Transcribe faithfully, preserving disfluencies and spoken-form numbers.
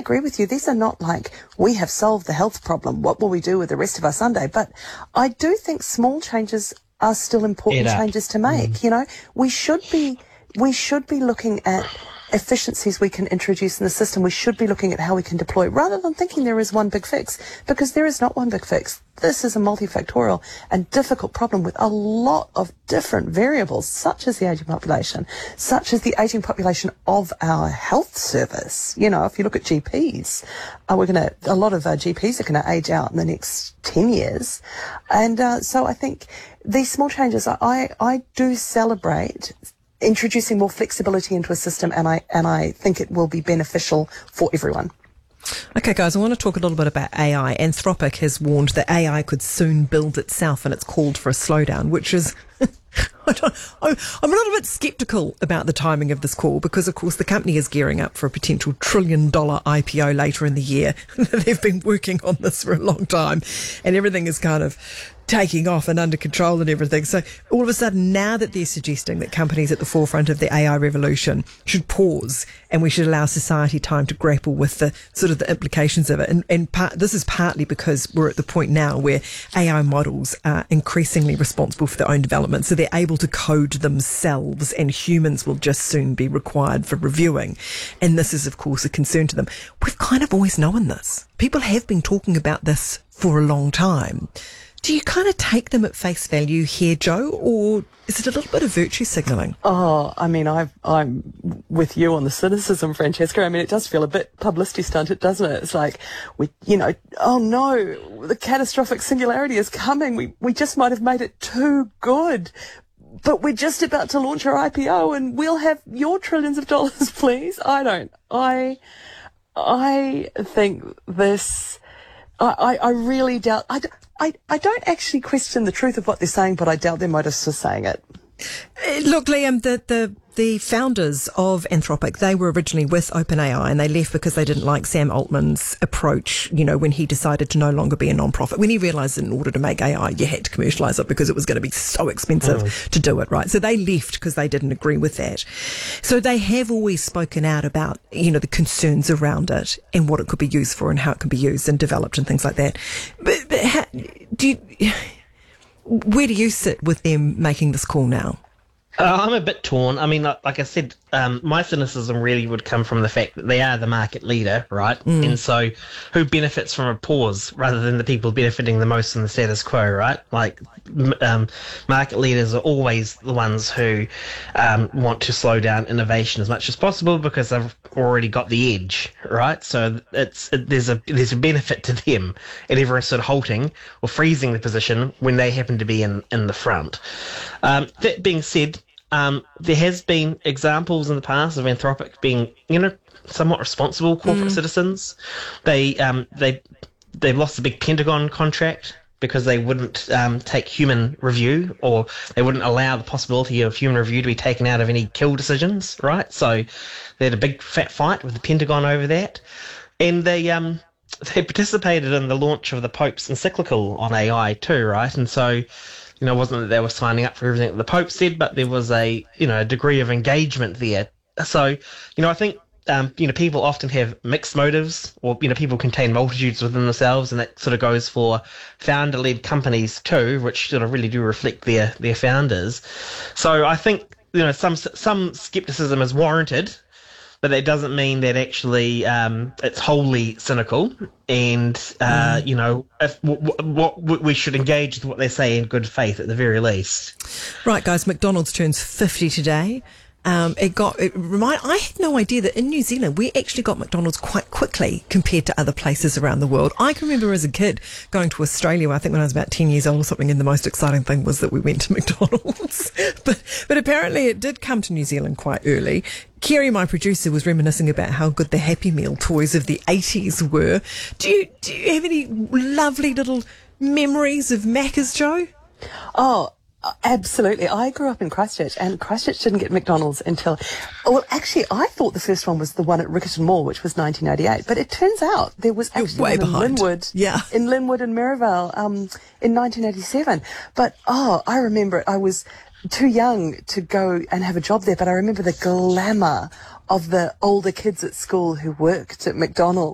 agree with you. These are not like, we have solved the health problem. What will we do with the rest of our Sunday? But I do think small changes are still important changes to make. Mm. You know, we should be, we should be looking at efficiencies we can introduce in the system. We should be looking at how we can deploy rather than thinking there is one big fix, because there is not one big fix. This is a multifactorial and difficult problem with a lot of different variables, such as the ageing population, such as the ageing population of our health service. You know, if you look at G Ps, uh, we're going to, a lot of our G Ps are going to age out in the next ten years. And uh, so I think these small changes, I, I do celebrate introducing more flexibility into a system, and I and I think it will be beneficial for everyone. Okay, guys, I want to talk a little bit about A I. Anthropic has warned that A I could soon build itself, and it's called for a slowdown, which is... I don't, I'm a little bit sceptical about the timing of this call because, of course, the company is gearing up for a potential trillion dollar I P O later in the year. They've been working on this for a long time, and everything is kind of taking off and under control and everything. So all of a sudden, now that they're suggesting that companies at the forefront of the A I revolution should pause and we should allow society time to grapple with the sort of the implications of it. And, and part, this is partly because we're at the point now where A I models are increasingly responsible for their own development. So they're able to code themselves, and humans will just soon be required for reviewing. And this is, of course, a concern to them. We've kind of always known this. People have been talking about this for a long time. Do you kind of take them at face value here, Joe, or is it a little bit of virtue signalling? Oh, I mean, I've, I'm with you on the cynicism, Francesca. I mean, it does feel a bit publicity stunted, doesn't it? It's like, we, you know, oh no, the catastrophic singularity is coming. We, we just might have made it too good. But we're just about to launch our I P O and we'll have your trillions of dollars, please. I don't. I, I think this, I, I, I really doubt, I, I, I don't actually question the truth of what they're saying, but I doubt their motives for saying it. Look, Liam, the, the, the founders of Anthropic, they were originally with OpenAI and they left because they didn't like Sam Altman's approach, you know, when he decided to no longer be a non-profit. When he realised that in order to make A I, you had to commercialise it because it was going to be so expensive mm. to do it, right? So they left because they didn't agree with that. So they have always spoken out about, you know, the concerns around it and what it could be used for and how it can be used and developed and things like that. But, but how, do you... Where do you sit with them making this call now? Uh, I'm a bit torn. I mean, like, like I said, um, my cynicism really would come from the fact that they are the market leader, right? Mm. And so who benefits from a pause rather than the people benefiting the most in the status quo, right? Like um, market leaders are always the ones who um, want to slow down innovation as much as possible because they've already got the edge, right? So it's it, there's a there's a benefit to them, and everyone's sort of halting or freezing the position when they happen to be in, in the front. Um, that being said, Um, there has been examples in the past of Anthropic being, you know, somewhat responsible corporate mm. citizens. They um, they they lost a big Pentagon contract because they wouldn't um, take human review, or they wouldn't allow the possibility of human review to be taken out of any kill decisions, right? So they had a big fat fight with the Pentagon over that, and they um they participated in the launch of the Pope's encyclical on A I too, right? And so, you know, it wasn't that they were signing up for everything that the Pope said, but there was a, you know, a degree of engagement there. So, you know, I think, um, you know, people often have mixed motives, or, you know, people contain multitudes within themselves, and that sort of goes for founder-led companies too, which sort of really do reflect their, their founders. So I think, you know, some, some skepticism is warranted, but that doesn't mean that actually um, it's wholly cynical. And, uh, mm. you know, if, w- w- w- we should engage with what they say in good faith at the very least. Right, guys, McDonald's turns fifty today. Um, it got, it remind, I had no idea that in New Zealand we actually got McDonald's quite quickly compared to other places around the world. I can remember as a kid going to Australia, I think when I was about ten years old or something, and the most exciting thing was that we went to McDonald's. but, but apparently it did come to New Zealand quite early. Kerry, my producer, was reminiscing about how good the Happy Meal toys of the eighties were. Do you, do you have any lovely little memories of Macca's, Joe? Oh, absolutely. I grew up in Christchurch, and Christchurch didn't get McDonald's until, well, actually, I thought the first one was the one at Riccarton Mall, which was nineteen eighty-eight. But it turns out there was actually one in Linwood, yeah. in Linwood and Merivale, um, in nineteen eighty-seven. But, oh, I remember it. I was too young to go and have a job there, but I remember the glamour of the older kids at school who worked at McDonald's.